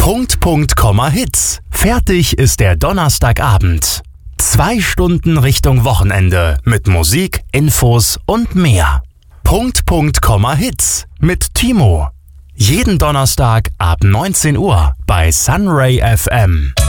Punkt, Punkt, Komma, Hits. Fertig ist der Donnerstagabend. 2 Stunden Richtung Wochenende mit Musik, Infos und mehr. Punkt, Punkt, Komma, Hits mit Timo. Jeden Donnerstag ab 19 Uhr bei Sunray FM.